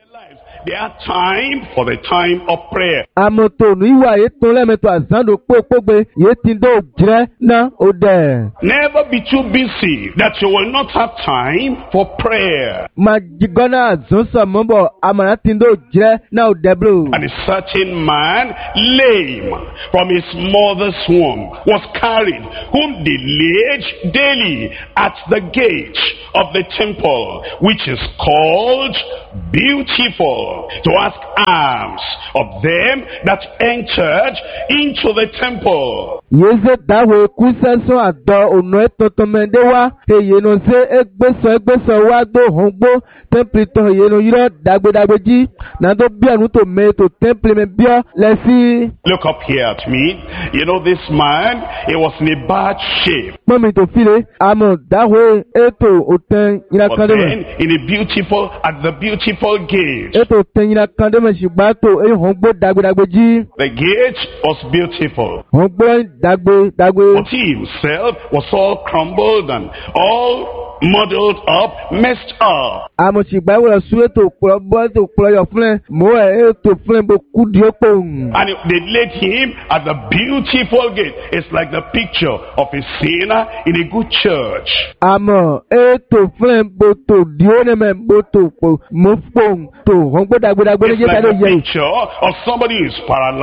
They have time for the time of prayer. Amoto nuiwa eto lemeto azando pokpogbe yetindo jire na ode. Never be too busy that you will not have time for prayer. Majigona azonso mombo amana tindo jire na odeblo. And a certain man, lame from his mother's womb, was carried, whom they laid daily at the gate of the temple, which is called Beautiful, to ask alms of them that entered into the temple. Yeze dawe kusenso ado ono etotomende wa eyeno se egbeso wa do hongbo temple to eyeno yiro dagbe ji na do bi anu to me to temple me bio lesi. Look up here at me. You know this man, he was in a bad shape. Mami to file amo dawe eto oten ira But kandeme. then in a beautiful, at the beautiful gate, Eto oten ira kandeme shigba to e hongbo dagbe ji. the gate was beautiful. Hongbo dagbe. But he himself was all crumbled and all muddled up, messed up. Amo shigba wo su eto kuro bo to kuro yo fun mo eto fun bo kudi opo. And they laid him at the beautiful gate. It's like the picture of a sinner in a good church. Amo eto fun bo to dione me bo to mo fun to hongbo dagbe It's je like ta a do ye. picture of somebody who is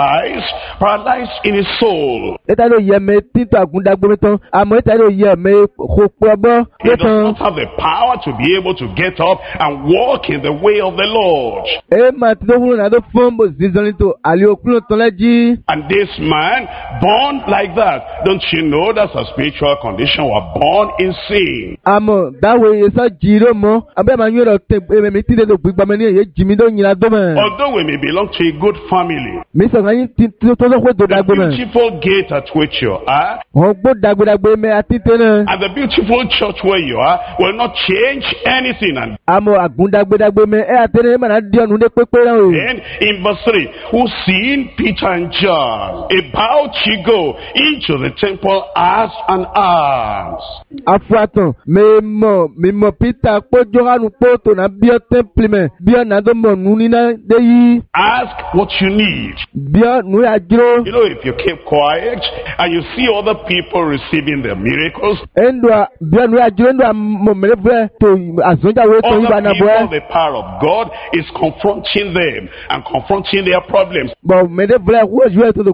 paralyzed in his soul. Eta do ye me tito agundagbe mi tan. Amo eta do ye me ko pobo He does tan. not have the power to be able to get up and walk in the way of the Lord. E ma ti do fun na do fun bo zizoni to ali okun ton leji. And this man, born like that, don't you know that's a spiritual condition? We're born in sin. Amo dawe esa jiro mo abe ma nyoro te mi ti de do gbigba me ni ye jimi do nyina do me. Although we may belong to a good family, Mi so kan ti to so ko do the dagbe me. beautiful gate at which you are Hongbo dagbe me ati tena. and the beautiful church where you are will not change anything. And Amo agundagbe me e atene ma na di onu de pepe ran o. then in verse 3, who seen Peter and John about to go into the temple as an alms. Afuatan mi mo Peter po Johanu po to na bio temple me bio na do mo nu ni na de yi Ask what you need. bio nu ya jiro You know, if you keep quiet and you see other people receiving their miracles, endwa bio nu ya jiro endwa mo melebre to azonja we to other iba na people, bo the power of God is confronting them and confronting their problems. bo melebre wo ju to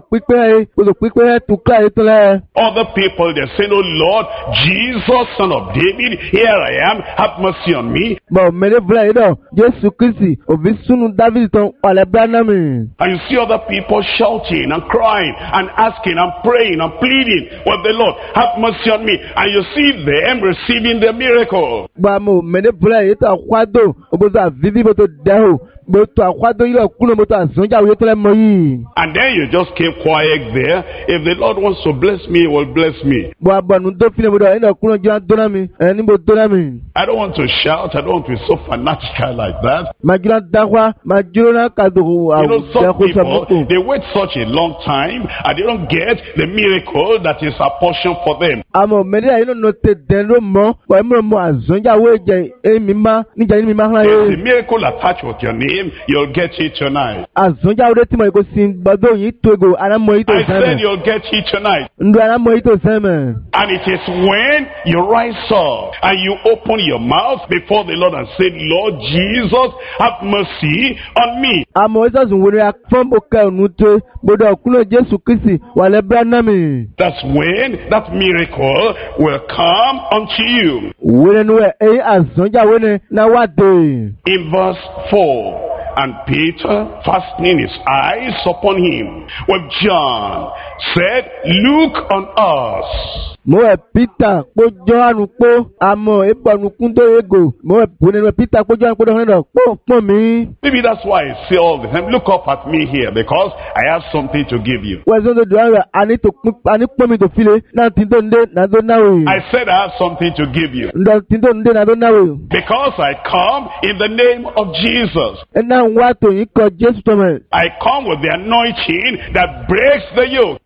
pipe to cry to le Other people, they're saying, oh Lord, Jesus, son of David, here I am, have mercy on me. bo melebre do Jesu Kristi obi sunu David ton ole bana mi. And you see other people shouting and crying and asking and praying and pleading with the Lord, have mercy on me. And you see them receiving their miracle. Ba mo melebre ito akwado oboza vivi bo to daho bo to akwado ilo kuno mo to azonja we to le mo yi. And then you just keep quiet there. If the Lord wants to bless me, he will bless me. Bo abanu do fine bo do ina kuno jo dona mi ni bo dona mi. I don't want to shout. I don't want to be so fanatical like that. Majira dakwa majira kado You know, some people, they wait such a long time and they don't get the miracle that is a portion for them. Amo mele ino no te den lo mo bo mo azonja we je emi ma ni je mi ma han There's a ye. miracle attached with your name. You'll get it tonight. Azonja we ti mo ko sin gbado yin to ego ana mo yi to I said seme. you'll get it tonight. Ndo ana mo yi to seme. And it is when you rise up and you open your mouth before the Lord and say, Lord Jesus, have mercy on me. Amo isa zun wori afon bo ka onu to bodo kuno Jesu Kristi wa le brana mi. That's when that miracle will come unto you. Wele nu e azonja we ne na wa de. In verse 4, and Peter, fastening his eyes upon him, with John, said, look on us. Mo e Peter po Johanu po amo e ponu kundo ego mo e bune no Peter po Johanu po do hono po mi. Maybe that's why I say all the time, look up at me here because I have something to give you. We zo do ani po mi to file na tindo nde na do na we. I said I have something to give you Ndo tindo nde na do na we. because I come in the name of Jesus. E na wa to yin ko Jesu to me. I come with the anointing that breaks the yoke.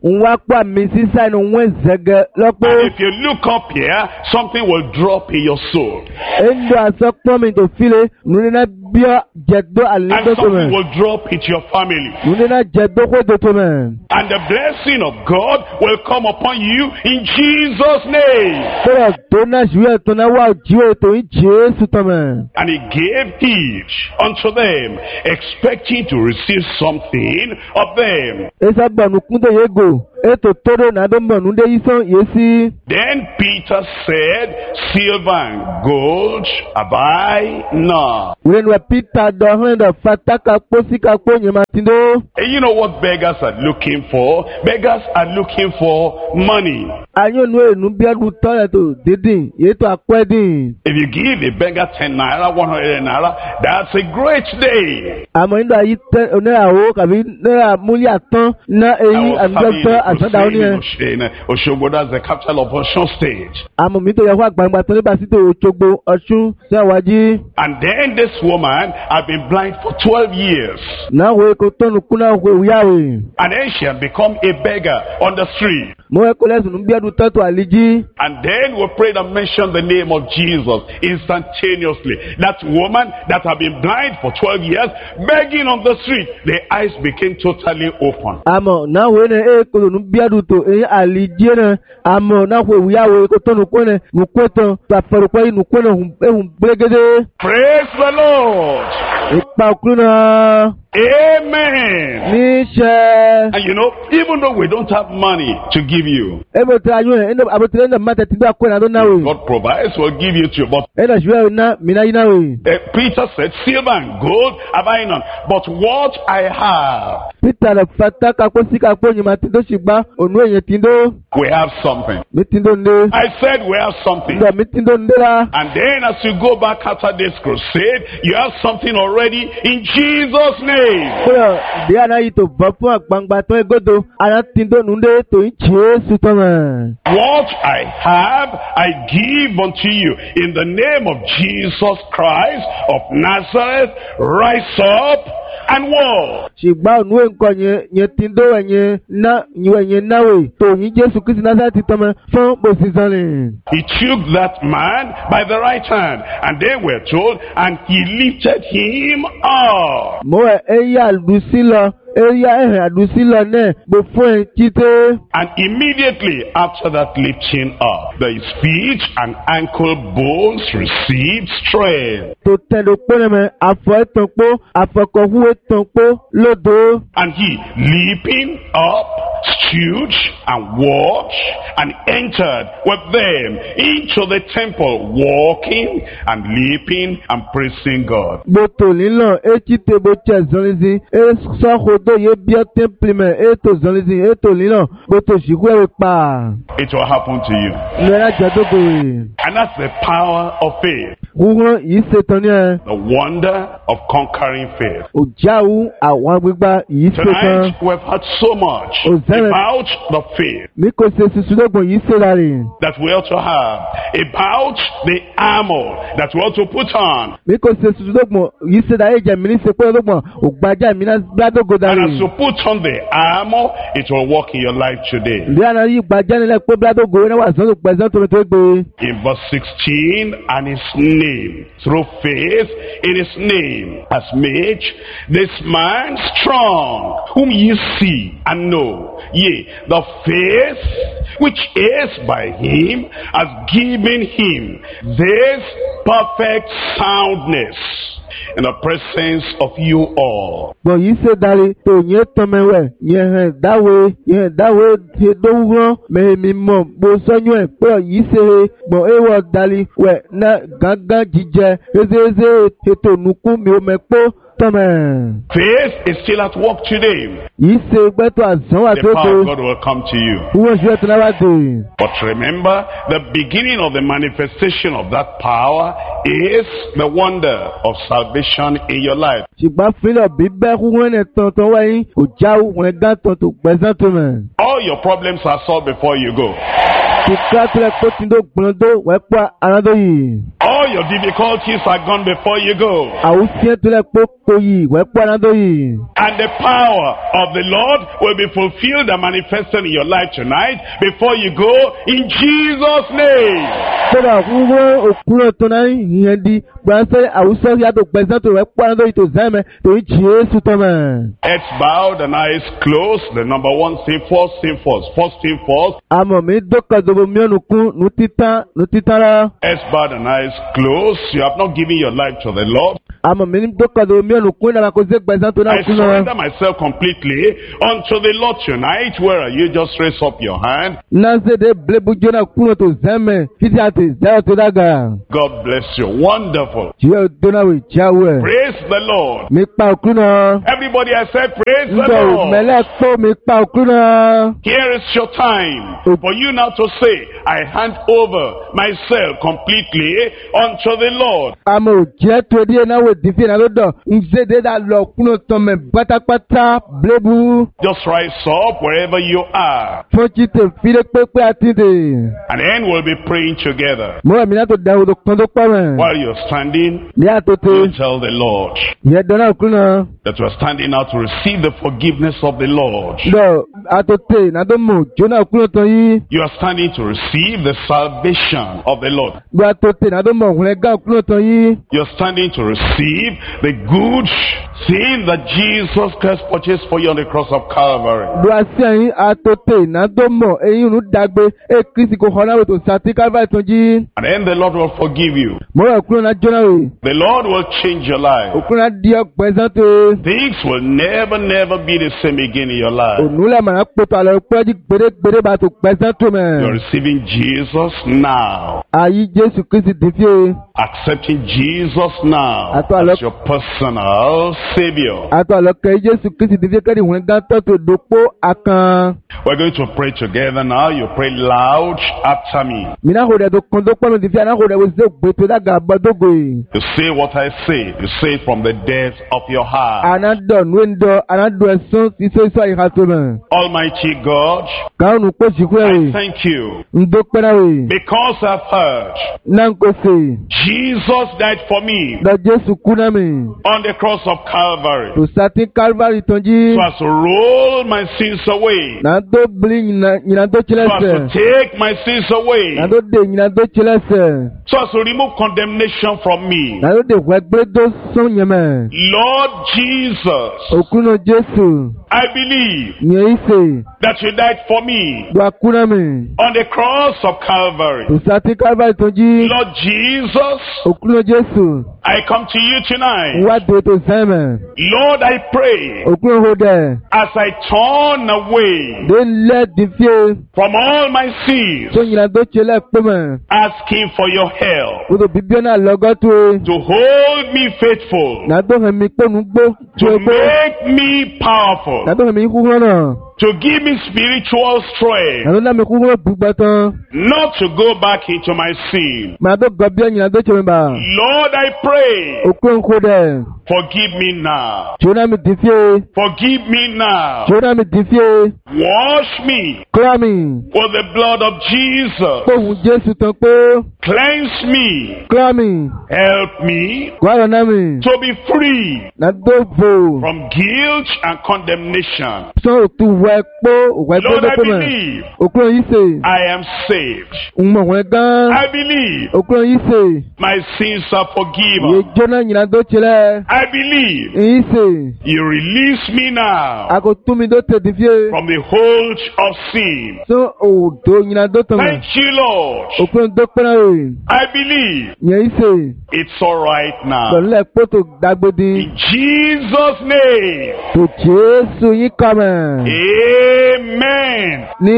Nwa kwa misisa no wenzege lopo. And if you look up here, something will drop in your soul. Endo asokpo mi to file nuna bio jedo And alindo something tome. will drop into your family. Nuna jedo ko do tome. And the blessing of God will come upon you in Jesus' name. Pero dona juwe tona wa jiwe to in Jesu tome. And he gave each unto them, expecting to receive something of them. Esa banu kunde yego. Eto todo na do banu de ison yesi. Then Peter said, Silver and gold have I none. When we Peter do handa fataka posika po nyematindo. And you know what beggars are looking for? Beggars are looking for money. Anyo no enu bia du tole to dedin yeto akwedin. If you give a beggar 10 naira, 100 naira, that's a great day. Amo indo ayi te onera wo kabi nera muli atan na eyi anjota asada oni e. Oshogbo, that's the capital of Osun State. Amo mi to ye kwa gbangba to le ba si to Osogbo Osun se waji. And then this woman had been blind for 12 years. Na we ko tonu kuna we wiyawe. And then she had become a beggar on the street. Mo e ko lesu nu bia du tatu aliji. And then we prayed and mentioned the name of Jesus instantaneously. That woman that had been blind for 12 years, begging on the street, the eyes became totally open. Amo na we ne e ko nu bia du to e aliji na amo na we wiyawe ko tonu ko ne nu ko ton ta faru ko nu ko ne hun bregede. Praise the Lord. Ipa okuna. Amen. Nisha. And you know, even though we don't have money to give you, Ebo tra yo endo abotre ndo mata tindo akwena do nawe. God provides, will give you to you. But Endo jwe na mina inawe. Peter said, silver and gold have I none, but what I have, Peter le fataka ko sika ko nyima tindo shigba onu enye tindo. we have something. Mi tindo nde. I said we have something. Ndo mi tindo nde la. And then as you go back after this crusade, you have something already in Jesus' name. Pero de ana yito vapu agbangba to egodo ana tindo nunde to in Jesu toma. What I have, I give unto you. In the name of Jesus Christ of Nazareth, rise up and walk. Shigba onu enko nye tindo enye na nye nawe to yin Jesu Christ Nazareth toma fun bosizanle. He took that man by the right hand, and they were told, and he lifted him up. Mo eya lusilo eya ehe alusilo ne bo fun kite. And immediately after that lifting up, the speech and ankle bones received strength. To tendo pone me afo etonpo afoko hu etonpo lodo. And he, leaping up, stood and walked and entered with them into the temple, walking and leaping and praising God. Boto lilo ekite bo che zonlizi e so hodo ye bio temple me e to zonlizi e to lilo boto shigwe pa. It will happen to you. Lera jadogo. And that's the power of faith. Wuhan yi setan The wonder of conquering faith. ojawu awon gbigba yi setan. Tonight we've heard so much about the faith Mi ko se susudogbon yi selare. that we ought to have, about the armor that we ought to put on. Mi ko se susudogbon yi selare je mi ni se pe dogbon ogbaja mi na bladogo And as dare. you put on the armor, it will work in your life today. Ndi ana yi gbaja ni le pe bladogo na wa so to pe to gbe. In verse 16, and his name, through faith in his name, has made this man strong, whom ye see and know. Yea, the faith which is by him has given him this perfect soundness in the presence of you all. Bon yi se dare to nye tomewe nye dawe he dowro me mi mo bo sonyo e pe yi se bon e wo dali we na gangan jije eze eto nukun mi o mepo tome. Faith is still at work today. Yi se gbeto azan wa The power of to God will come to you. wo se to na wa de. But remember, the beginning of the manifestation of that power is the wonder of salvation in your life. Shigba filo bibe ku ne tonton wa yin ojawu won gan ton to gbezan to me. All your problems are solved before you go. All your difficulties are gone before you go. And the power of the Lord will be fulfilled and manifested in your life tonight before you go, in Jesus' name. Heads bowed and eyes closed. The number one thing first. First thing first. Heads bowed and eyes closed. You have not given your life to the Lord. I surrender myself completely unto the Lord tonight. Where are you? Just raise up your hand. God bless you. Wonderful. Praise the Lord. Everybody, I said praise the Lord. Here is your time for you now to say, I hand over myself completely unto the Lord. Just rise up wherever you are. And then we'll be praying together. While you're standing, you tell the Lord that we're standing out to receive the forgiveness of the Lord. You are standing to receive the salvation of the Lord. You're standing to receive the good thing that Jesus Christ purchased for you on the cross of Calvary. And then the Lord will forgive you. The Lord will change your life. Things will never be the same again in your life. You're receiving Jesus now. Accepting Jesus now as your personal Savior. We're going to pray together now. You pray loud after me. You say what I say. You say it from the depths of your heart. Almighty God, I thank you because I've heard Jesus died for me on the cross of Calvary, so as to roll my sins away, so as to take my sins away, so as to remove condemnation from me. Lord Jesus, I believe that you died for me on the cross of Calvary. Lord Jesus, I come to you tonight. Lord, I pray as I turn away from all my sins, asking for your help to hold me faithful, to make me powerful, to give me spiritual strength, not to go back into my sin. Lord, I pray, forgive me now. Forgive me now. Wash me with the blood of Jesus. Cleanse me. Help me to be free from guilt and condemnation. Lord, I believe I am saved. I believe my sins are forgiven. I believe you release me now from the hold of sin. Thank you, Lord. I believe it's all right now. In Jesus' name. Amen.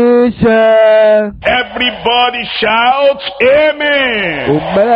Everybody shout amen.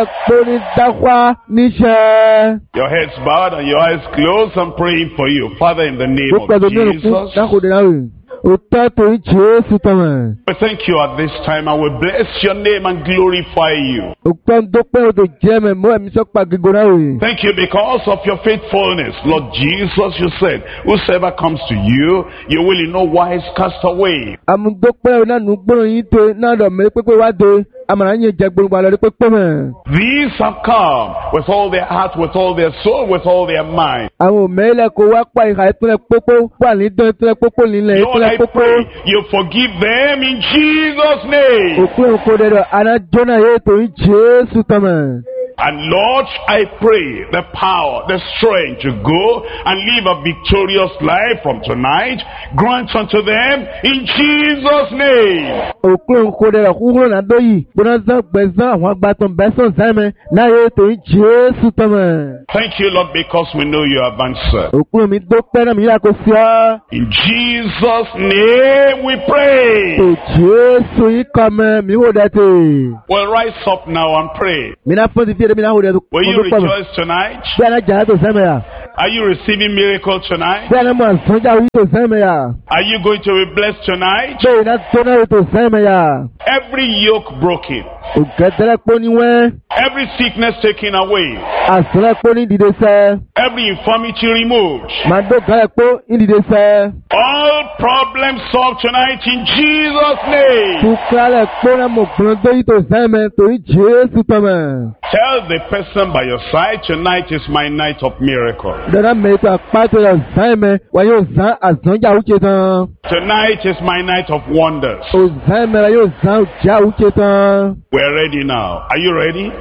Your heads bowed and your eyes closed. I'm praying for you. Father, in the name of Jesus, òótọ́ torí Jésù tọ̀mọ̀. We thank you at this time and we bless your name and glorify you. òpó ń dópẹ́ odò jẹ́ mẹ́mọ́ ẹ̀mí sọ́pà gígùn náà rè. Thank you because of your faithfulness. Lord Jesus, you said, whosoever comes to you, you will in no wise cast away. àmúdópẹ́ náà nù gbọ́dọ̀ yín tó náà lọ mẹ́rin pépé wá dé. àmàlà yín jẹ́ gbogbo àlọ́ pépé mẹ́. These have come with all their heart, with all their soul, with all their mind. àwọn òmẹ́lẹ̀ kò wá pa ìhà ìpínlẹ̀ pópó wà ní dán ìpínlẹ̀ pópó nílẹ̀ Lord, ìpínlẹ̀ I pópó. pray you forgive them in Jesus' name. òpin òkò dẹ̀dọ̀ anájọ́nà yé torí Jésù tọ̀mọ̀. And Lord, I pray the power, the strength to go and live a victorious life from tonight, grant unto them in Jesus' name. òpin òkò dẹ̀dọ̀ kúkúrò náà dóyì gbọ́dọ̀ zán gbẹ̀zán àwọn agbátàn bẹ́sàn sẹ́mẹ̀ náà yé torí Jésù tọ̀mọ̀. Thank you, Lord, because we know you have answered. òpin mi dópẹ́ náà mi yà kó sí ọ́. In Jesus' name we pray. tó Jésù yìí kọ́ mẹ́ mi hó dẹ̀ tè. Well, rise up now and pray. mi náà fún ti fi mi náà hó dẹ̀ tó Will you kọ́ mẹ́. rejoice tonight? bí a náà jà á tó sẹ́mẹ̀ yà. Are you receiving miracle tonight? bí a náà mọ̀ àsánjà wí tó sẹ́mẹ̀ yà. Are you going to be blessed tonight? bẹ́ẹ̀ náà tó náà tó sẹ́mẹ̀ yà. Every yoke broken, ògẹ́tẹ́lẹ̀ pọ́ ní wẹ́n. every sickness taken away, àsánlẹ̀ pọ́ ní dìde sẹ́. every infirmity removed, màá dó gàlẹ̀ pọ́ ní dìde sẹ́. all problems solved tonight in Jesus' name. tukálẹ̀ pọ́ náà mọ̀ gbọ́n tó yí tó sẹ́mẹ̀ torí Jésù tọ̀mọ̀. Tell the person by your side, tonight is my night of miracle. dada mẹ́tọ́ àpáàtó yà sẹ́mẹ̀ wà yóò zán àsánjà wúche tán. Tonight is my night of wonders. ò sẹ́mẹ̀ wà yóò zán òjá wúche tán. We're ready now. Are you ready?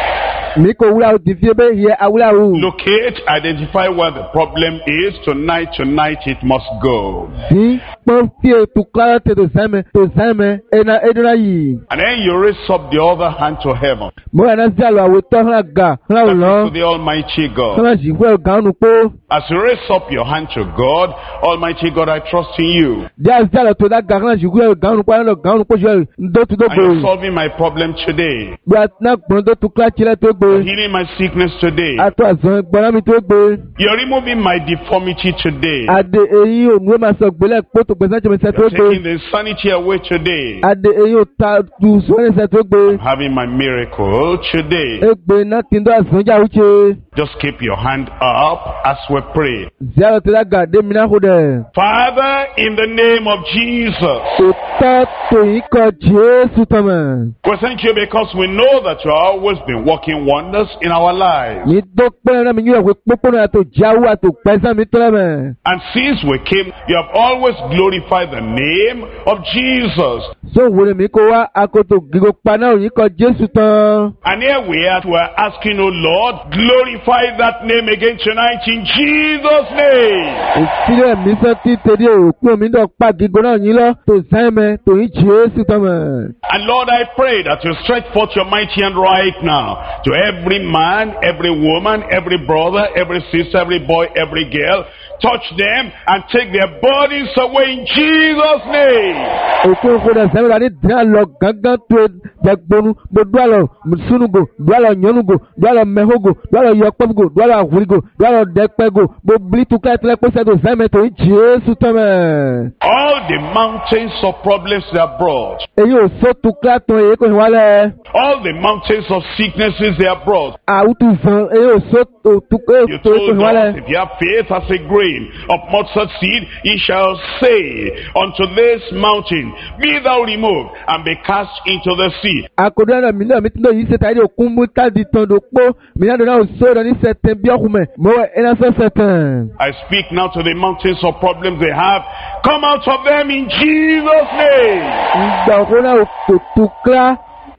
mi kò wúlò àwọn tìfí bẹ́ẹ̀ yẹ awúlò àwọn. Locate, identify where the problem is. Tonight it must go. dín pọ́n fíè tukálẹ̀ tẹ tó sẹ́mẹ̀ ẹ̀nà ẹ̀dúrà yìí. And then you raise up the other hand to heaven. mo yà náà sí àlọ́ àwòtọ́ hàn gà hàn To lọ́. the Almighty God. hàn sì fún ẹ̀gán pọ́. As you raise up your hand to God, Almighty God, I trust in you. díẹ̀ sí àlọ́ tó dá gà hàn sì fún ẹ̀gán pọ́ hàn gàn pọ́ ṣe ǹdó tó And you're gbò. solving my problem today. bí a náà gbọ́n tó tukálẹ̀ tilẹ̀ tó gbò. Healing my sickness today. àtọ́ àzán gbọ́n mi tó gbò. You're removing my deformity today. adé eyín ònúwé máa sọ gbélé kótó gbèsè jẹ́mẹsẹ̀ tó You're gbò. taking the insanity away today. adé eyín ò ta ju sọ́yìnsẹ̀ tó gbò. I'm having my miracle today. egbe náà ti ń dọ́ àzánjà wúche. Just keep your hand up as we pray. zero tó dá gà dé mi náà kó dẹ̀. Father, in the name of Jesus, òtọ́ tòyìn kọ Jésù tọ̀mọ̀. we thank you because we know that you have always been working wonders in our lives. mi tó pẹ́ náà mi yóò wé pópónà àtò jáwó àtò pẹ́sẹ́ mi tọ́lẹ̀ mẹ́. And since we came, you have always glorified the name of Jesus. so wòle mi kó wá akoto gígo paná òyìn kọ Jésù tán. And here we're asking, oh Lord, glorify that name again tonight in Jesus' name. ìsílẹ̀ mi sọ tí tẹ̀lé òkú mi dọ̀ pa gígo náà yín lọ tó sẹ́mẹ̀ tòyìn Jésù tọ̀mọ̀. And Lord, I pray that you stretch forth your mighty hand right now to every man, every woman, every brother, every sister, every boy, every girl. Touch them and take their bodies away in Jesus' name. òkú òkúta sẹ́mẹ̀ láti dín àlọ́ gángan tó dẹ̀gbọ́nu bó dúà lọ sunugo dúà lọ nyɔnugo dúà lọ mẹ́hógo dúà lọ yọkpọ́go dúà lọ àwùrigo dúà lọ dẹ́kpẹ́go bó blitu kẹ́tẹ́lẹ́ kpẹ́sẹ́ tó sẹ́mẹ̀ tó Jésù tọ̀mọ̀. All the mountains of problems they are brought. èyí ò sótu kílátọ̀ èyí kò ní wálẹ̀. All the mountains of sicknesses they are brought. àwùtú fún èyí ò sótu You èyí kò told ní us, wálẹ̀. if you have faith as a grain of mustard seed, ye shall say unto this mountain, be thou removed and be cast into the sea. àkọ́dọ́ náà mi náà mi ti lọ yìí ṣètà yìí òkun mú tàdí tán ló pọ̀ mi náà dọ̀nà òṣèré ní sẹ̀tẹ̀ bí ọkùnrin mọ́ ẹ̀ná sẹ̀tẹ̀. I speak now to the mountains of problems they have. Come out of them in Jesus' name. ìgbà òkú náà òtútù kíá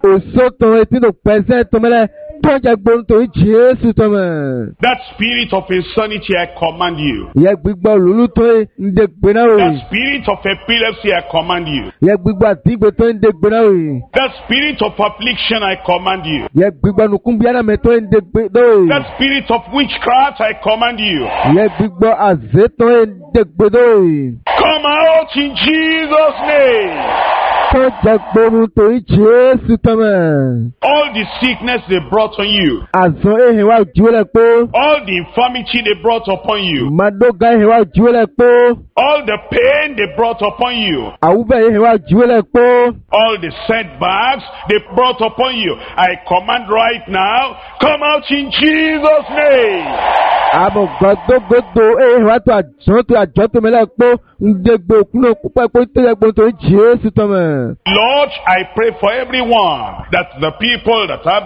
òṣòtò etí ló pẹ́sẹ́ tọmọlẹ́ tọ́jà gbóntò Jésù tọmọ. That spirit of insanity, I command you. yẹ gbígbọ́ lùlù tó ń de gbéná That òye. spirit of epilepsy, I command you. yẹ gbígbọ́ àtìgbè tó ń de gbéná òye. That spirit of affliction, I command you. yẹ gbígbọ́ nùkúnbíàdàmẹ́ tó ń de gbéná òye. That spirit of witchcraft, I command you. yẹ gbígbọ́ àzé tó ń de gbéná òye. Come out in Jesus' name. tó jẹ gbóhùn torí Jésù tọ́mọ̀. All the sickness they brought on you, Àzán èhìn wa jùlẹ̀ pé. all the infirmity they brought upon you, Màdóga èhìn wa jùlẹ̀ pé. all the pain they brought upon you, Àwùbẹ̀ èhìn wa jùlẹ̀ pé. all the setbacks they brought upon you, I command right now, come out in Jesus' name. Àmọ̀ gbàdógbòdò èhìn wa tó àjọ tó mẹ́lẹ̀ pé ń dégbò kúnlò púpọ̀ pé tó yẹ gbóhùn torí Jésù tọ́mọ̀. Lord, I pray for everyone that the people that have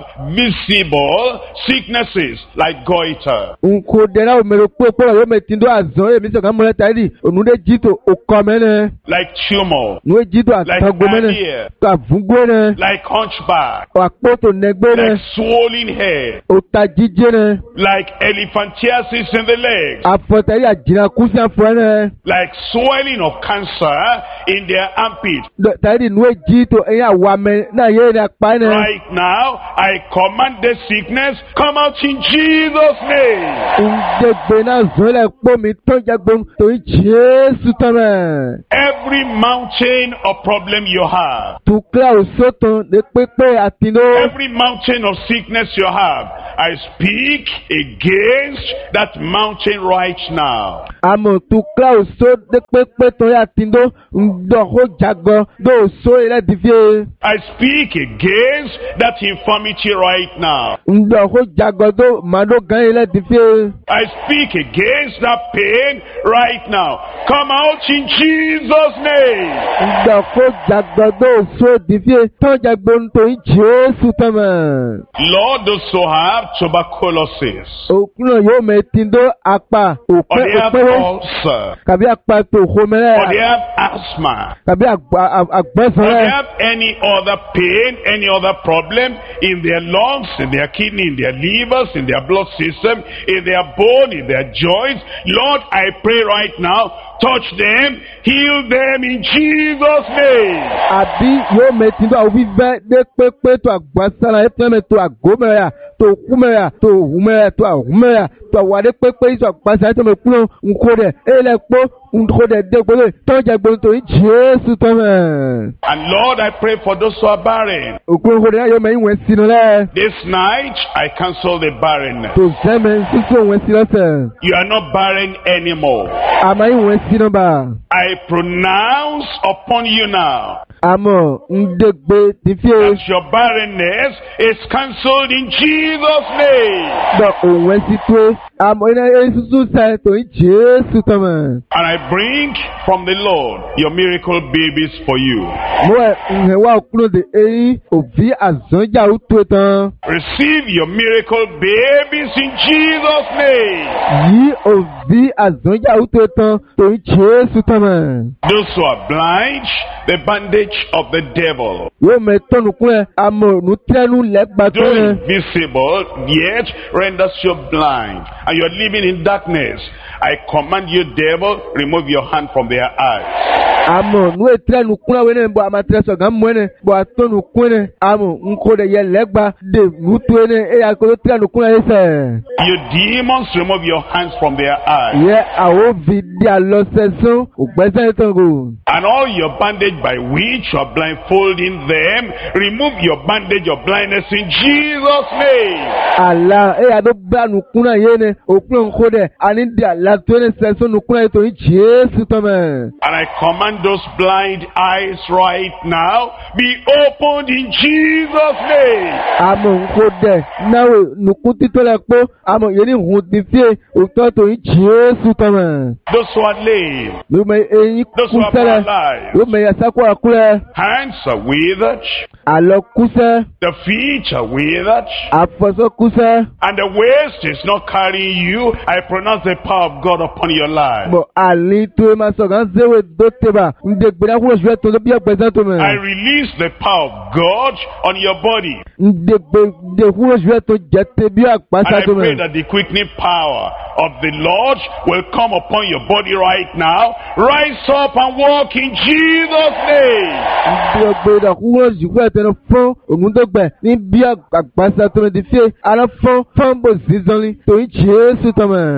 visible sicknesses like goiter, Nko dẹ́nà òmèrè pé pọ̀ yóò mẹ́ tìǹdó àzán èmi sọ̀kan mọ́lẹ̀ tàyẹ̀dì ònúdé jìtò òkọ mẹ́nẹ̀. like tumor, Nùwé jìtò like àtàgbò mẹ́nẹ̀. hernia, Tó àvúngbó nẹ̀. like hunchback, Àpótò nẹgbẹ́ nẹ̀. like swollen head, Òtà jíjẹ́ nẹ̀. like elephantiasis in the legs, Àfọ̀tàyé àjìnà kúsí àfọ̀ nẹ̀. like swelling of cancer in their armpit. Tàyẹ̀dì nùwé jìtò ẹ̀yìn àwàmẹ́ náà yé ní apá nẹ̀. Right now, I command this sickness, come out in Jesus' name. Ndégbé náà zọ́lẹ̀ pọ̀ mi tó jẹ́ gbóhùn torí Jésù tọ́mọ̀. Every mountain of problem you have, Tùkúrà òsótàn lè pépé àtìndó. every mountain of sickness you have, I speak against that mountain right now. Àmọ̀ tùkúrà òsó lè pépé torí àtìndó. Ndọ̀kó jàgọ̀ ló òsó ilẹ̀ dìfẹ́. I speak against that infirmity right now. Ndọ̀kó jàgọ̀ ló màdó gan ilẹ̀ dìfẹ́. I speak against that pain right now. Come out in Jesus' name. Ndọ̀kó jàgọ̀ ló òsó dìfẹ́. Tó jẹ́ gbóhùn torí Jésù tọ́mọ̀. Lord, those who have tuberculosis, Òkúrò yóò mẹ́ tìndó apá or òpé they have òpéré. ulcer, Kàbí apá tó or they homẹ́rẹ́. have asthma, Kàbí or they àgbẹ̀sọ̀rẹ́. have any other pain, any other problem in their lungs, in their kidney, in their livers, in their blood system, in their bone, in their joints. Lord, I pray right now, touch them, heal them in Jesus' name. Àbí yóò mẹ́tí tó àwọn fífẹ́ dé pépé tó àgbàsára ẹ̀fẹ́mẹ́ tó àgómẹ́rẹ́ tó kúmẹ́rẹ́ tó hùmẹ́rẹ́ tó àhùmẹ́rẹ́ tó àwàdé pépé tó àgbàsára tó mẹ́kúnlọ́ nkó dẹ̀ ẹ̀lẹ́ pọ́ nkó dẹ̀ dégbélé tó ń jẹ gbóhùn tó ń Jésù tó mẹ́. And Lord, I pray for those who are barren. Òkú nkó dẹ̀ yóò mẹ́yìn wẹ̀ sínú lẹ́. This night, I cancel the barrenness. Tó sẹ́mẹ̀ sísú òun sí lọ́sẹ̀. You are not barren anymore. Àmọ́ ìwẹ̀ sínú bá. I pronounce upon you now Àmọ́ ń dégbé tìfíè. that your barrenness is cancelled in Jesus' name. Dọ̀ òun ẹ̀ sí tó. Àmọ́ iná ẹ̀ sísú sẹ́ tó ń Jésù tó mẹ́. And I bring from the Lord your miracle babies for you. Mo ẹ̀ ń hẹ̀ wá òkúrò dè eyín òbí àzọ́jà ó tó tán. Receive your miracle babies in Jesus' name. Yí òbí àzọ́jà ó tó tán tó ń Jésù tán mẹ́. Those who are blind, the bandage of the devil. Yóò mẹ tọ́nu kún ẹ, àmọ̀ ònú tẹ́nu lẹ́gbàá tó Though yẹn. invisible, yet renders you blind. And you're living in darkness. I command you, devil, remove your hand from their eyes. Àmọ̀ nú ètírẹ́nu kún àwọn ẹni bọ̀ àmà tẹ́sọ̀ gán mú ẹni bọ̀ àtọ́nu kún ẹni. Àmọ̀ nkó dẹ̀ yẹ lẹ́gbàá dè wútu ẹni ẹ̀yà kó tírẹ́nu kún ẹni sẹ̀. You demons, remove your hands from their eyes. Yẹ àwọn òbí di àlọ́sẹ̀sán ògbẹ́sẹ̀ tán kò. And all your bandage by which you are blindfolding them, remove your bandage of blindness in Jesus' name. Àlà ẹ̀yà tó bá nu kún náà yé ni òkúrò nkó dẹ̀ àní di àlà tó ẹni sẹ̀sán nu kún ẹni tó ń Jésù tán mẹ́. And I command those blind eyes right now, be opened in Jesus' name. Àmọ̀ nkó dẹ̀ náwó nukú títọ́ lẹ pé àmọ̀ yẹn ní hùn ti fíè òtọ́ tó ń Jésù tán mẹ́. Those who are lame, Yóò mẹ eyín those who kú are sẹ́lẹ̀. paralyzed, Yóò mẹ yasako àkúrẹ́. hands are withered, Àlọ́ kúsẹ́. the feet are withered, Àfọ̀sọ́ kúsẹ́. and the waist is not carrying you. I pronounce the power of God upon your life. Bọ̀ àlì tó ẹ máa sọ̀gán zéwé dó tẹ̀bà. Ǹdè gbẹ̀dá kúrò ṣùgbọ́n tó bí ẹgbẹ̀sán tó I mẹ́. release the power of God on your body. Ǹdè gbẹ̀dẹ̀ kúrò ṣùgbọ́n tó jẹ́ tẹ bí And àpáṣá I tó pray mẹ́. that the quickening power of the Lord will come upon your body right now. Rise up and walk in Jesus' name. Ǹdè gbẹ̀dẹ̀ kúrò ṣùgbọ́n tẹnu fún òun tó gbẹ̀ ní bí àpáṣá tó mẹ́ ti fíè. Àná fún bò sísọ́lì tó ń Jésù tó mẹ́. Though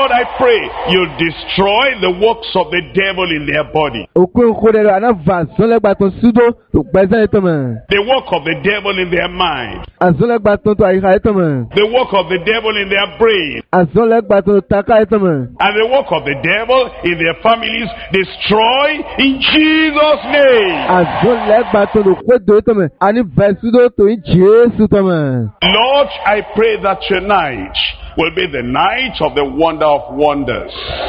Lord, I pray you destroy the works of the devil in their body. Okun kodero anava zonlegbaton sudo to gbezan etomo. The work of the devil in their mind. Azonlegbaton to ayika etomo. The work of the devil in their brain. Azonlegbaton to taka etomo. And the work of the devil in their families, destroy in Jesus' name. Azonlegbaton to kwedo etomo. Ani vesudo to in Jesu tomo. Lord, I pray that tonight will be the night of the wonder of wonders.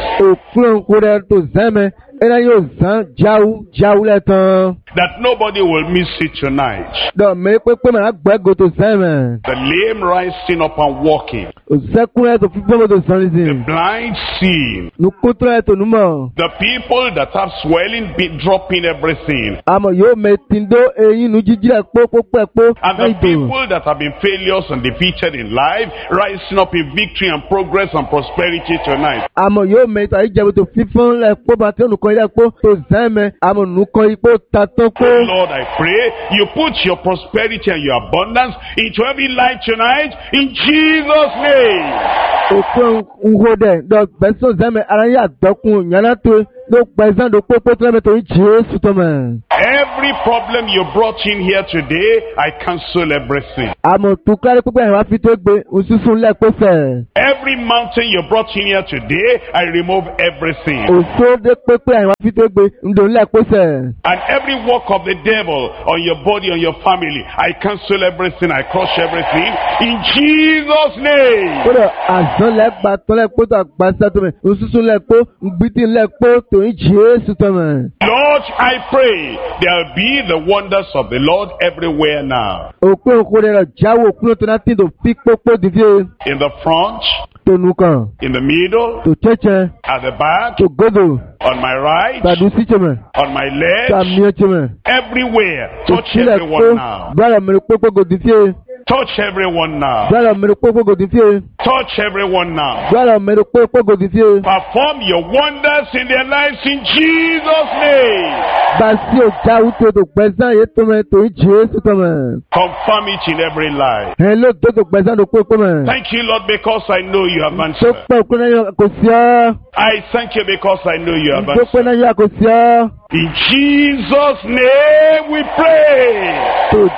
Okun kodero to zeme. Ena yo zan jau letan. That nobody will miss it tonight. Do me pepe ma gbego to zeme. The lame rising up and walking. Osekun to fifo to The sanizin. blind seeing. Nukutra to numo. The people that have swelling dropping everything. Amo yo metindo eyin nu jijira popo. And the people that have been failures and defeated in life, rising up in victory and progress and prosperity tonight. Amo yo meta ijabo to fifon le po ba te onuko ile po to zeme. Amo nuko ipo taton ko. Lord, I pray you put your prosperity and your abundance into every life tonight in Jesus' name. Okun ngode do beso zeme aranya dokun yana to do gbezan do popo to me to Jesu to me. Every problem you brought in here today, I cancel everything. Amo tukare pepe wa fi to gbe osusun le pese. Every mountain you brought in here today, I remove everything. Oso de pepe wa fi to gbe ndo le pese. And every work of the devil on your body, on your family, I cancel everything, I crush everything in Jesus' name. Kodo azon le gba to le po to gbasa to me osusun le po ngbiti le po to Jesu to me. Lord, I pray there'll be the wonders of the Lord everywhere now. Okun kodero jawo kuno to na tin do fi popo divie In the front, to nukan in the middle, to cheche at the back, to godo on my right, tadu si cheme on my ta left, mi cheme everywhere. to Touch chile everyone po now. brother me popo go divie Touch everyone now. brother me popo go divie Touch everyone now. brother me popo go divie Perform your wonders in their lives in Jesus' name. basi o jawu to gbezan ye to me to Jesu to me. Confirm it in every life. Hello to gbezan do popo me. Thank you, Lord, because I know you have So answered. pe okun na ko si o. I thank you because I know you have So pe answered. na ya ko si o. In Jesus' name we pray. To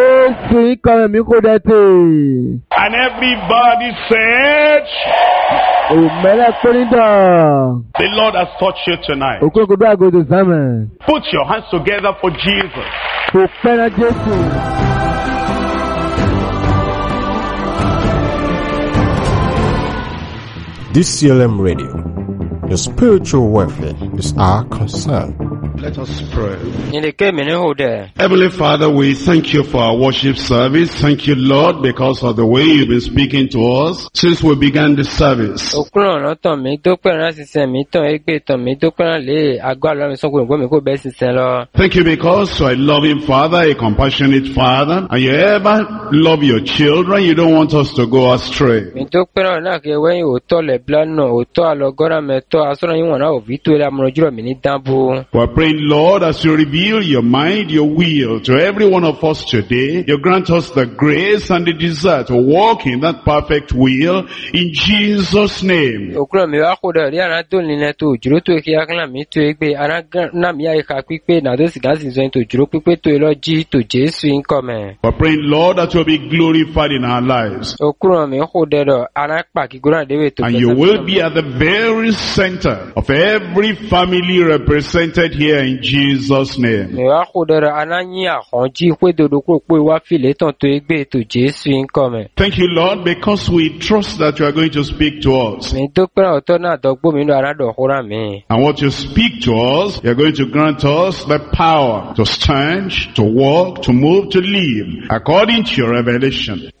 Jesu iko mi ko de te. And everybody said, O mele perinda. the Lord has touched you tonight. Okun ko do ago to zame. Put your hands together for Jesus. Ko pe na Jesu. This CLM Radio, your spiritual welfare is our concern. Let us pray. Heavenly Heavenly Father, we thank you for our worship service. Thank you, Lord, because of the way you've been speaking to us since we began the service. Thank you because you're a loving Father, a compassionate Father, and you ever love your children. You don't want us to go astray. We're praying, Lord, as you reveal your mind, your will to every one of us today, you grant us the grace and the desire to walk in that perfect will in Jesus' name. We're praying, Lord, that you'll be glorified in our lives. And you will be at the very center of every family represented here in Jesus' name. Thank you, Lord, because we trust that you are going to speak to us. And what you speak to us, you're going to grant us the power to stand, to walk, to move, to live according to your revelation.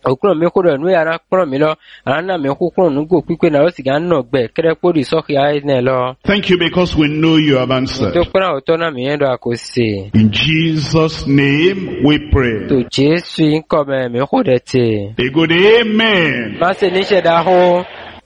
Thank you because we know you have answered. In Jesus' name we pray. A good amen.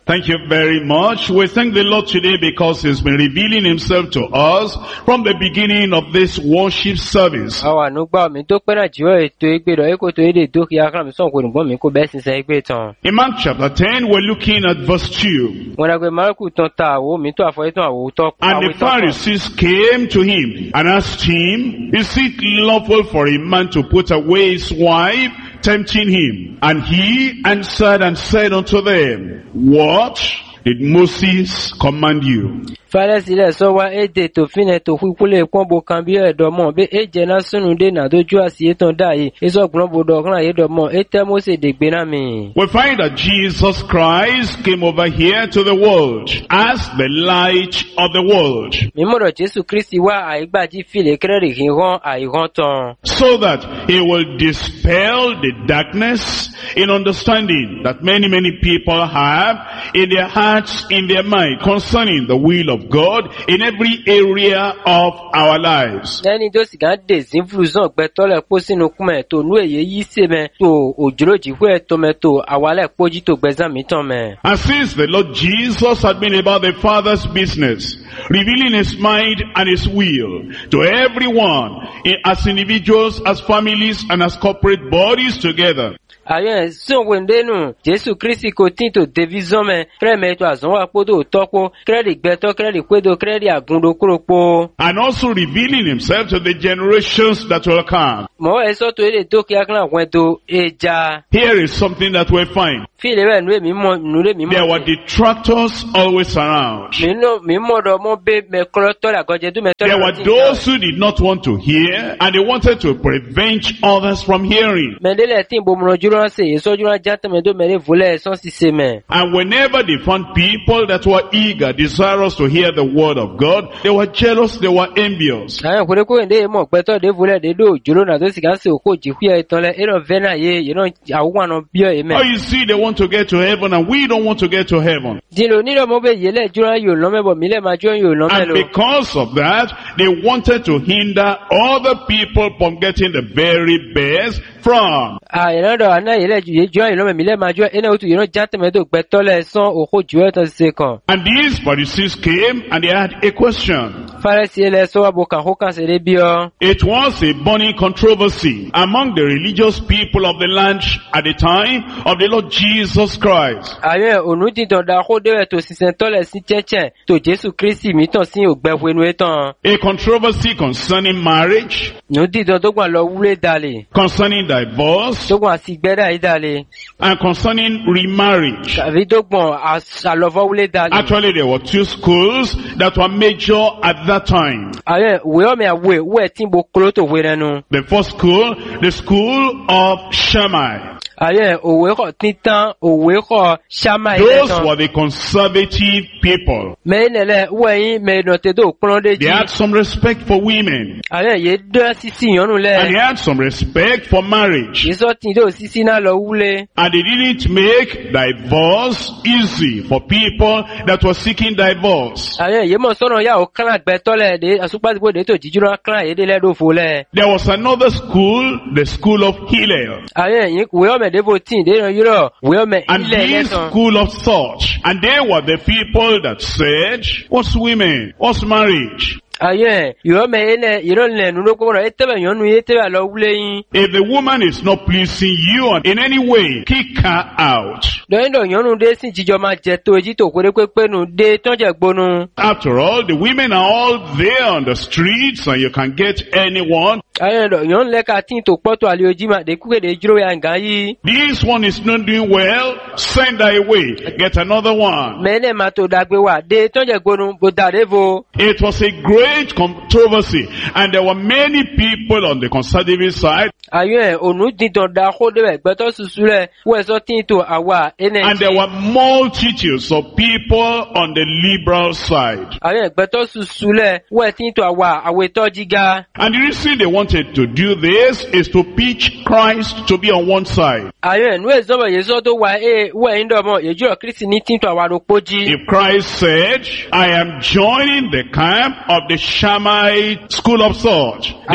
Thank you very much. We thank the Lord today because He's been revealing Himself to us from the beginning of this worship service. Àwa nùgbà mi tó pẹ́ náà jìwọ́ ètò ìgbé rẹ̀ èkó tó èdè dókè akọ́nà mi sọ̀n kò nùgbọ́n mi kó bẹ́ẹ̀ sísẹ́ ìgbé tán. In Mark chapter 10, we're looking at verse 2. Wọ́n dàgbé Máríkù tán ta àwo mi tó àfọyín tán àwo tọ́. And the Pharisees came to him and asked him, is it lawful for a man to put away his wife, tempting him? And he answered and said unto them, what did Moses command you? Fàlẹ́sì lẹ̀ sọ wá èdè tó fínẹ̀ tó kúkúlẹ̀ pọ́nbó kan bí ẹ̀dọ̀mọ̀ bí èjẹ̀ náà súnú dé nà dójú àsìyé tán dáyé ìsọ̀gbọ̀n bòdò ọ̀kan àyédọ̀mọ̀ ètẹ́ Mósè dègbé náà mi. We find that Jesus Christ came over here to the world as the light of the world. Mímọ̀dọ̀ Jésù Kristi wá àìgbàjí fìlẹ̀ kẹ́rẹ́rì hìhàn àìhàn tán. So that He will dispel the darkness in understanding that many people have in their hearts, in their mind, concerning the will of God in every area of our lives. Lẹ́ni tó sì gán dè sí fúlùsàn gbẹ́tọ́lẹ̀ pọ́ sínú kúmẹ̀ tó nú èyí yí sí mẹ́ tó òjòròjì fún ẹ̀tọ́ mẹ́ tó àwálẹ̀ pójí tó gbẹ́sàn mi tán mẹ́. And since the Lord Jesus had been about the Father's business, revealing His mind and His will to everyone, as individuals, as families, and as corporate bodies together. Àyẹ̀ sọ̀wọ́ndẹ́nu Jésù Kristi kò tí tó division mẹ́ kẹ́rẹ́mẹ́tò àzọ́wọ́ àpótò tọ́pọ̀ kẹ́rẹ́dì gbẹ́tọ́ kẹ́rẹ́dì kwédo kẹ́rẹ́dì àgúndó kúròpó. And also revealing Himself to the generations that will come. Mọ̀ ẹ́ sọ́tò èdè tó kí akínà àwọn ètò ẹja. Here is something that we find. Fílẹ̀ rẹ̀ nùrẹ́ mímọ́. There were detractors always around. Mímọ́dọ̀ mọ́ bẹ́ mẹ́kọ́rọ́ tọ́lá gọ́jẹ́ dú mẹ́tọ́lá. There were those who did not want to hear and they wanted to prevent others from hearing. Mẹ́ndẹ́lẹ̀ tí ìbomọ̀rọ̀ jùlọ ṣe ìsọ́júlọ játẹ̀mẹ́dó mẹ́rin fúlẹ̀ ẹ̀sán ṣiṣẹ́ mẹ́. And whenever they found people that were eager, desirous to hear the word of God, they were jealous, they were envious. Àwọn ìkúrẹ́ kó ìdé ìmọ̀ pẹ́tọ́ dé fúlẹ̀ dédó òjòrò náà tó sì ká sí òkú òjìkúyà ìtọ́lẹ̀ ẹ̀rọ vẹ́nà yé ìran àwọn àwọn bíọ́ èmẹ́. Oh, you see, they want to get to heaven and we don't want to get to heaven. Dìlò nílò mọ́ bẹ́ yẹlẹ̀ jùlọ yóò lọ́mẹ́bọ̀ mílẹ̀ máa jọ yóò lọ́mẹ́lò. And because of that, they wanted to hinder other people from getting the very best from. Àìrànlọ́ àná yẹlẹ̀ jọ ìlọ́mẹ́ mílẹ̀ máa jọ ẹnà òtù ìran játẹ̀mẹ́dó gbẹ́tọ́lẹ̀ sán òkú jù ẹ̀tọ́ ṣe kàn. And these Pharisees came and they had a question. Fàrẹ́sì ẹlẹ́ sọ́wọ́ bò kàn kó kàn sí lé bí ọ. It was a burning controversy among the religious people of the land at the time of the Lord Jesus Christ. Àyẹ̀ ònú dídàn dá kó déwẹ̀ tó sísẹ̀ tọ́lẹ̀ sí chẹ́chẹ́ tó Jésù Kristi mi tàn sí ògbẹ́fù inú ẹ̀tàn. A controversy concerning marriage. Nù dídàn tó gbà lọ wúlé dalè. Concerning divorce. Tó gbà sí gbẹ́dà yìí dalè. And concerning remarriage. Tàbí tó gbọ̀n àlọ́fọ́ wúlé dalè. Actually, there were two schools that were major at that time. Àyẹ̀ wẹ́ọ́mẹ̀ àwẹ̀ wẹ́ẹ̀ tí mo kúrò tó wé rẹnu. The first school, the school of Shammai. Àyẹ̀ òwe kọ̀ títàn òwe kọ̀ Shammai Those lẹ́tàn. were the conservative people. Mẹ́nẹ̀lẹ̀ wẹ̀yìn mẹ́nà tẹ́tò kúrò dé They jí. had some respect for women. Àyẹ̀ yé dán sísí yànnú And they lẹ̀. had some respect for marriage. Ìsọ́ tí tó sísí náà lọ wúlé. And they didn't make divorce easy for people that were seeking divorce. Àyẹ̀ yé mọ̀ sọ́nà yà ó kán àgbẹ̀tọ́lẹ̀ dé àsopàdébò dé tó jíjúná kán àyédè lẹ́dọ̀fọ̀ lẹ̀. There was another school, the school of Hillel. Àyẹ̀ yín wẹ́ọ́mẹ̀ débò tí ì dénà yúrọ̀ wẹ́ọ́mẹ̀ And ilẹ̀ this lẹ́tàn. school of thought. And they were the people that said, what's women? What's marriage? Àyẹ̀ ìrọ̀mẹ̀ ilẹ̀ ìrọ̀lẹ̀ nínú kọ́mọ̀rọ̀ ẹ̀tẹ̀bẹ̀ yọ̀nù yé tẹ̀bẹ̀ lọ wúlé yín. If the woman is not pleasing you in any way, kick her out. Lọ́yìndọ̀ yọ̀nù dé sí jíjọ máa jẹ tó èjì tó kéré pépé nù dé tọ́jẹ̀ gbónú. After all, the women are all there on the streets and you can get anyone. Àyẹ̀ yọ̀nù lẹ́ka tí tó pọ́tò àlè ojì máa dé kúkèdè jíró ya ǹgá yìí. This one is not doing well, send her away, get another one. Mẹ́lẹ̀ máa tó dàgbé wà dé tọ́jẹ̀ gbónú bó dàdé vo. It was a great controversy and there were many people on the conservative side Àyẹ̀ ònú dídàn dá kó débẹ̀ gbẹ́tọ́ ṣuṣu rẹ̀ wẹ̀sọ́ tí tó àwa and ẹnẹ̀ there were multitudes of people on the liberal side. Àyẹ̀ gbẹ́tọ́ ṣuṣu rẹ̀ wẹ̀ tí tó àwa àwẹ̀tọ́ jíga. And the reason they wanted to do this is to pitch Christ to be on one side. Àyẹ̀ ẹ̀nú ẹ̀zọ́bọ̀ yẹ̀zọ́ tó wà wẹ̀ ń dọ̀mọ̀ yẹ̀jọ́ Kristi ní tí tó àwa ló pójí. If Christ said, I am joining the camp of the Shammai school of thought, then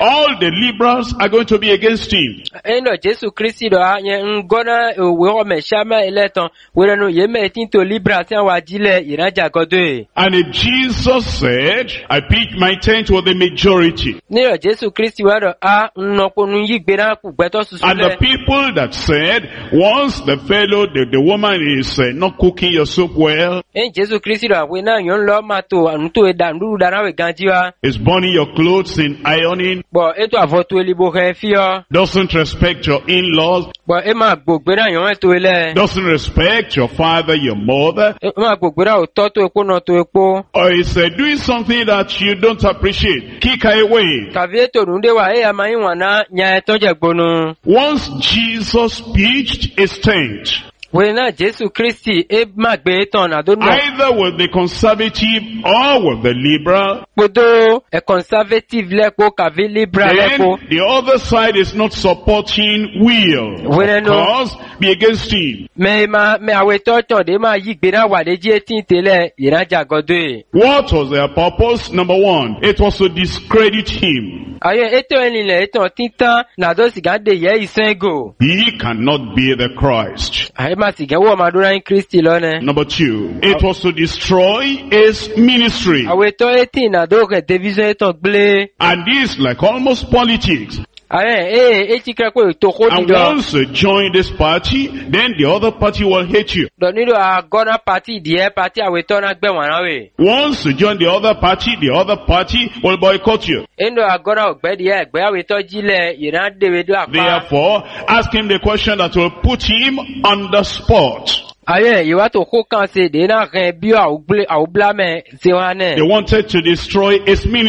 all the liberals are going to be against him. Eno Jesu Christi do anye ngona we o me shama eleton we no ye me tin to libra ti wa jile iraja godo. And if Jesus said, I pitch my tent with the majority. Nero Jesu Christi wa do nnoko nu yigbera ku gbeto susu And the people that said, once the fellow, the woman is not cooking your soup well, Jesu Christi do we na yon lo ma to anu to e da nduru dara we ganjiwa. is burning your clothes in ironing, Bo eto avoto elibo re fio. doesn't respect your in-laws, Bo e ma gbogbera yon to ele. doesn't respect your father, your mother, E ma gbogbera o to to epo no to epo. or is doing something that you don't appreciate. Kick her away. Kavieto runde wa e ama yin wana nya e toje gbonu. Once Jesus pitched his tent, We na Jesu Christi e ma gbe ton adonu. either with the conservative or with the liberal, Podo e conservative lepo kavi libra lepo. then the other side is not supporting will. Well, Of no. course, be against him. Me awe to de ma yigbera wa de je tin tele iraja godo. What was their purpose? Number one, it was to discredit him. Aye eto enile eto tintan na do siga de ye isengo. He cannot be the Christ. Aye ma siga wo madura in Christi lo ne. Number two, it was to destroy his ministry. Awe to etin na do ke division eto gble. And this, like almost politics. Aye chikre ko to ko And di do. once you join this party, then the other party will hate you. Do ni do a gona party die party awe to na gbe wan we. Once you join the other party will boycott you. Endo a gona ogbe die egbe awe to jile iran de we do apa. Therefore, ask him the question that will put him on the spot. Aye you want to ko kan se de na ren bi a obla me se wan ne. They wanted to destroy his ministry.